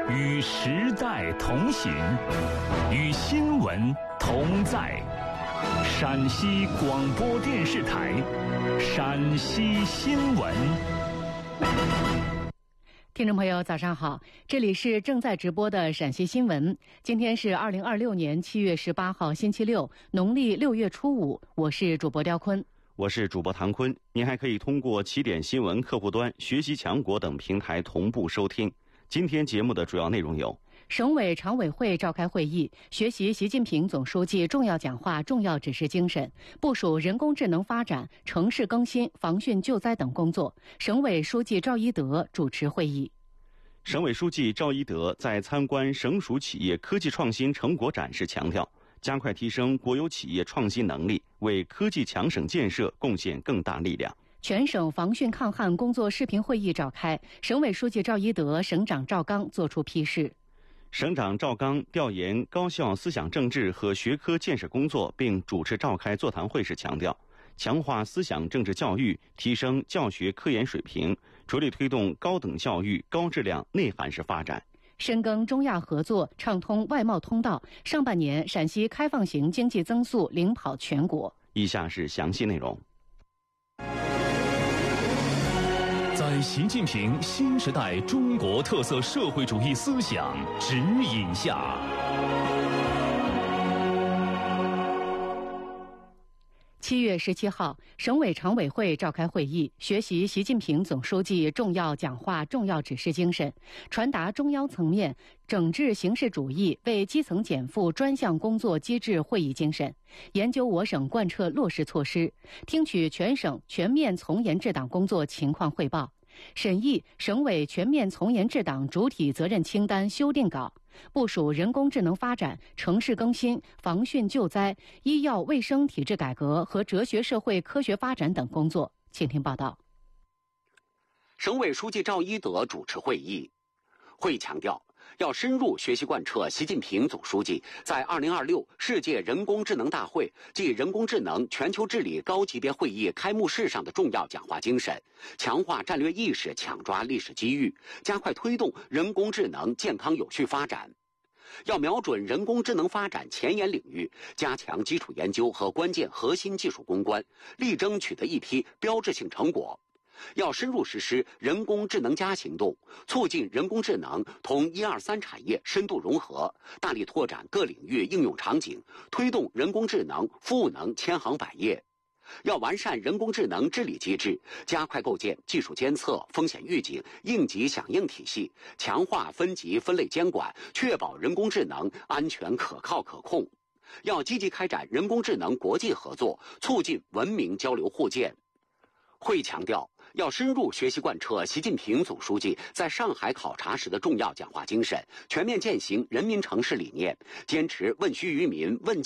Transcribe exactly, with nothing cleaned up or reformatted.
与时代同行，与新闻同在。陕西广播电视台陕西新闻。 听众朋友早上好，这里是正在直播的陕西新闻。今天是二零二六年七月十八号星期六，农历六月初五，我是主播刁坤。 我是主播唐坤。您还可以通过起点新闻客户端、学习强国等平台同步收听。今天节目的主要内容有： 省委常委会召开会议，学习习近平总书记重要讲话、重要指示精神，部署人工智能发展、城市更新、防汛救灾等工作。省委书记赵一德主持会议。 省委书记赵一德在参观省属企业科技创新成果展时强调，加快提升国有企业创新能力，为科技强省建设贡献更大力量。 全省防汛抗旱工作视频会议召开，省委书记赵一德、省长赵刚作出批示。 省长赵刚调研高校思想政治和学科建设工作，并主持召开座谈会时强调，强化思想政治教育，提升教学科研水平，着力推动高等教育高质量内涵式发展。 深耕中亚合作，畅通外贸通道。上半年，陕西开放型经济增速领跑全国。 以下是详细内容。 在习近平新时代中国特色社会主义思想指引下， 七月十七号，省委常委会召开会议，学习习近平总书记重要讲话、重要指示精神，传达中央层面整治形式主义、为基层减负专项工作机制会议精神，研究我省贯彻落实措施，听取全省全面从严治党工作情况汇报，审议省委全面从严治党主体责任清单修订稿，部署人工智能发展、城市更新、防汛救灾、医药卫生体制改革和哲学社会科学发展等工作。请听报道。 省委书记赵一德主持会议。会议强调，要深入学习贯彻习近平总书记在二零二六世界人工智能大会暨人工智能全球治理高级别会议开幕式上的重要讲话精神，强化战略意识，抢抓历史机遇，加快推动人工智能健康有序发展。要瞄准人工智能发展前沿领域，加强基础研究和关键核心技术攻关，力争取得一批标志性成果。要深入实施人工智能加行动，促进人工智能同一二三产业深度融合，大力拓展各领域应用场景，推动人工智能服务能千行百业。要完善人工智能治理机制，加快构建技术监测、风险预警、应急响应体系，强化分级分类监管，确保人工智能安全可靠可控。要积极开展人工智能国际合作，促进文明交流互鉴。会议强调，要深入学习贯彻习近平总书记在上海考察时的重要讲话精神，全面践行人民城市理念，坚持问需于民、问